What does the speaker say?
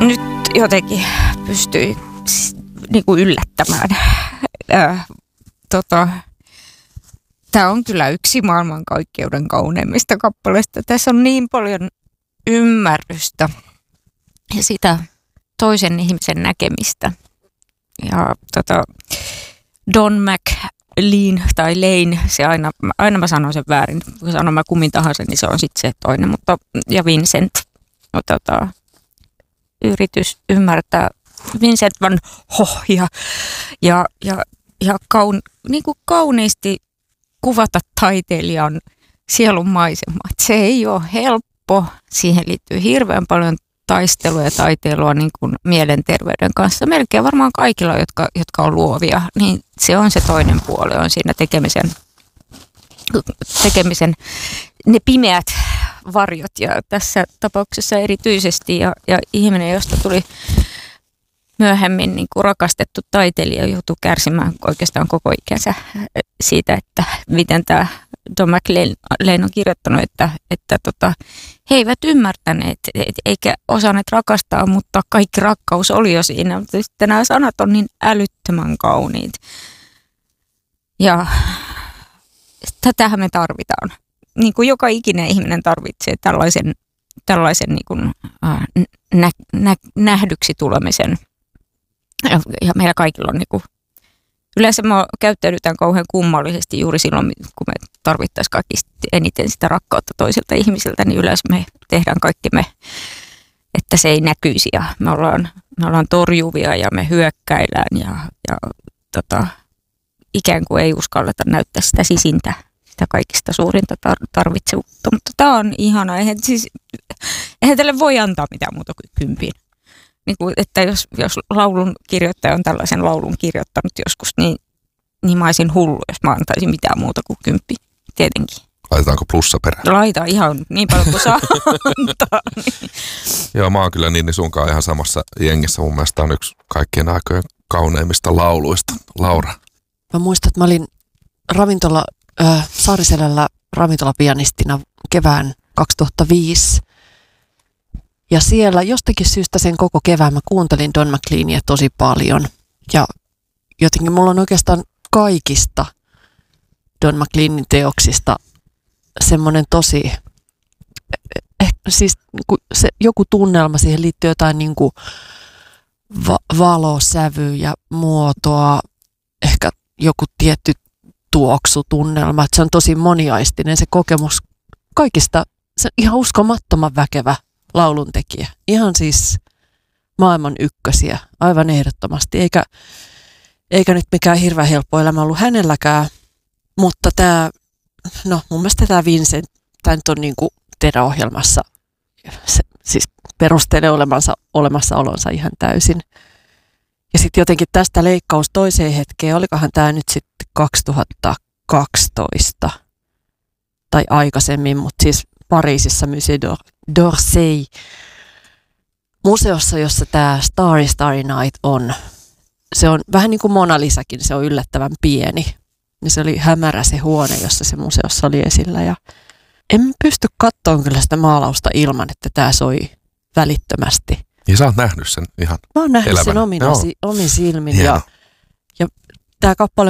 nyt jotenkin pystyi niin kuin yllättämään. Tämä on kyllä yksi maailmankaikkeuden kauneimmista kappaleista. Tässä on niin paljon ymmärrystä ja sitä toisen ihmisen näkemistä. Ja Don McLean tai Lane, se aina mä sanon sen väärin, kun sanon mä kummin tahansa, niin se on sitten se toinen. Ja Vincent, yritys ymmärtää Vincent van Gogh ja niin kuin kauniisti kuvata taiteilijan sielun maisemaa. Se ei ole helppo, siihen liittyy hirveän paljon taistelua ja taiteilua niin kuin mielenterveyden kanssa. Melkein varmaan kaikilla, jotka on luovia, niin se on se toinen puoli, on siinä tekemisen ne pimeät varjot ja tässä tapauksessa erityisesti ja ihminen, josta tuli myöhemmin niin kuin rakastettu taiteilija, joutui kärsimään oikeastaan koko ikänsä siitä, että miten tämä Don McLean on kirjoittanut, että he eivät ymmärtäneet eikä osanneet rakastaa, mutta kaikki rakkaus oli jo siinä. Mutta sitten nämä sanat on niin älyttömän kauniit. Tätähän me tarvitaan. Niin kuin joka ikinen ihminen tarvitsee tällaisen niin kuin, nähdyksi tulemisen. Ja meillä kaikilla on niin kuin, yleensä me käyttäydytään kauhean kummallisesti juuri silloin, kun me tarvittaisiin kaikista eniten sitä rakkautta toisilta ihmisiltä, niin yleensä me tehdään kaikkemme, että se ei näkyisi ja me ollaan torjuvia ja me hyökkäillään ja ikään kuin ei uskalleta näyttää sitä sisintä, sitä kaikista suurinta tarvitsevuutta. Mutta tämä on ihana, eihän tälle voi antaa mitään muuta kuin 10. Niin kuin, että jos laulun kirjoittaja on tällaisen laulun kirjoittanut joskus, niin mä olisin hullu, jos mä antaisin mitään muuta kuin 10, tietenkin. Laitetaanko plussa perään? Laita ihan niin paljon kuin saa antaa. Niin. Joo, mä oon kyllä niin sunkaan ihan samassa jengissä. Mun mielestä on yksi kaikkien aikojen kauneimmista lauluista. Laura. Mä muistan, että mä olin Saariselällä ravintolapianistina kevään 2005. Ja siellä jostakin syystä sen koko kevään mä kuuntelin Don McLeania tosi paljon. Ja jotenkin mulla on oikeastaan kaikista Don McLeanin teoksista semmoinen tosi, siis se, joku tunnelma, siihen liittyy jotain niin kuin valosävyä, muotoa, ehkä joku tietty tuoksutunnelma. Että se on tosi moniaistinen se kokemus kaikista, se on ihan uskomattoman väkevä lauluntekijä. Ihan siis maailman ykkösiä, aivan ehdottomasti. Eikä nyt mikään hirveän helppo elämä ollut hänelläkään, mutta mun mielestä tämä Vincent, tämä nyt on niin kuin TED-ohjelmassa, siis perustelee olemassaolonsa ihan täysin. Ja sitten jotenkin tästä leikkaus toiseen hetkeen, olikohan tämä nyt sitten 2012 tai aikaisemmin, mutta siis Pariisissa Musée d'Orsay museossa, jossa tämä Starry Night on. Se on vähän niin kuin Mona Lisakin, se on yllättävän pieni. Ja se oli hämärä se huone, jossa se museossa oli esillä. Ja en pysty katsomaan kyllä sitä maalausta ilman, että tämä soi välittömästi. Ja sä oot nähnyt sen ihan mä oon nähnyt elävänä. Sen omin silmin. Ja tämä kappale